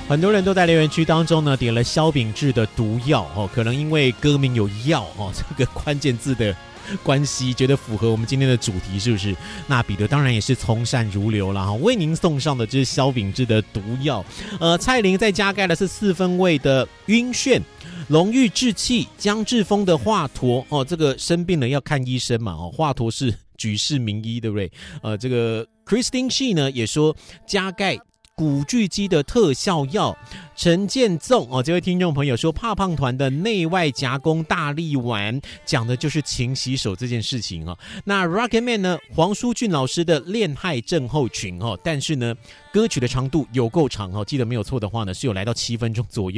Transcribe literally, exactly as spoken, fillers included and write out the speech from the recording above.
很多人都在留言区当中呢点了萧秉治的毒药哦，可能因为歌名有药哦这个关键字的关系，觉得符合我们今天的主题，是不是？那彼得当然也是从善如流啦，为您送上的就是萧秉治的毒药。呃，蔡琳再加盖的是四分卫的晕眩，龙玉志气，江志峰的华佗哦，这个生病了要看医生嘛哦，华佗是举世名医，对不对？呃，这个 Christine She 呢也说加盖古巨基的特效药，陈建纵哦，这位听众朋友说怕胖团的内外夹攻大力丸，讲的就是勤洗手这件事情哦。那 Rocketman 呢，黄舒骏老师的恋害症候群哦，但是呢，歌曲的长度有够长哦，记得没有错的话呢，是有来到七分钟左右。